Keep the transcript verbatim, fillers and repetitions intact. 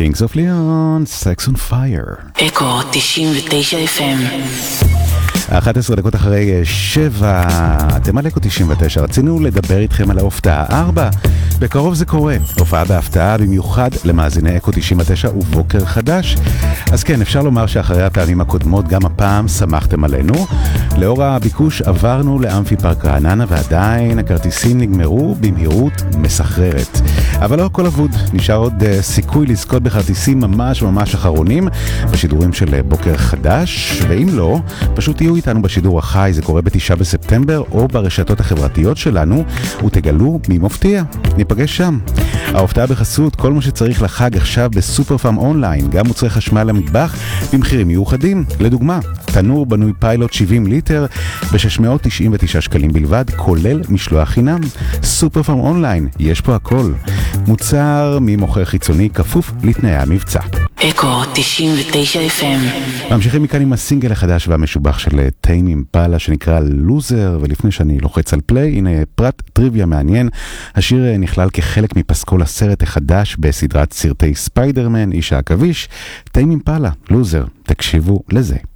Kings of Leon, Sex on Fire. אקו תשעים ותשע אף אם. אחת עשרה דקות אחרי שבע, אתם על אקו תשעים ותשע, רצינו לדבר איתכם על ההופעה ארבע. בקרוב זה קורה, הופעה בהפתעה במיוחד למאזיני אקו תשעים ותשע ובוקר חדש. אז כן, אפשר לומר שאחרי הפעמים הקודמות גם הפעם שמחתם עלינו. לאור הביקוש עברנו לאמפי פארק רעננה ועדיין הכרטיסים נגמרו במהירות מסחררת. אבל לא הכל אבוד, נשאר עוד uh, סיכוי לזכות בכרטיסים ממש ממש אחרונים בשידורים של uh, בוקר חדש, ואם לא, פשוט תהיו איתנו בשידור החי, זה קורה בתשעה בספטמבר או ברשתות החברתיות שלנו, ותגלו מי מופתיע. ניפגש שם. ההופעה בחסות, כל מה שצריך לחג עכשיו בסופר פארם אונליין, גם מוצרי חשמל למטבח במחירים מיוחדים. לדוגמה, תנור בנוי פיילוט שבעים ליטר ב-שש מאות תשעים ותשעה שקלים בלבד, כולל משלוח חינם. סופר פארם אונליין, יש פה הכל. מוצר ממוכר חיצוני כפוף לתנאי המבצע. אקו תשעים ותשע אף אם. ממשיכים מכאן עם הסינגל החדש והמשובח של טיים אימפלה שנקרא לוזר, ולפני שאני לוחץ על פליי, הנה פרט טריוויה מעניין. השיר נכלל כחלק מפסקול הסרט החדש בסדרת סרטי ספיידרמן, איש העכביש. טיים אימפלה, לוזר, תקשיבו לזה.